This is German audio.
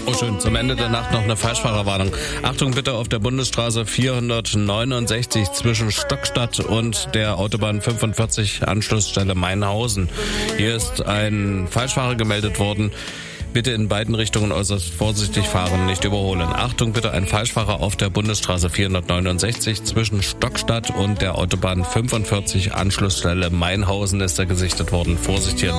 Oh schön, zum Ende der Nacht noch eine Falschfahrerwarnung. Achtung bitte auf der Bundesstraße 469 zwischen Stockstadt und der Autobahn 45 Anschlussstelle Mainhausen. Hier ist ein Falschfahrer gemeldet worden. Bitte in beiden Richtungen äußerst vorsichtig fahren, nicht überholen. Achtung bitte, ein Falschfahrer auf der Bundesstraße 469 zwischen Stockstadt und der Autobahn 45 Anschlussstelle Mainhausen ist er gesichtet worden. Vorsicht hier.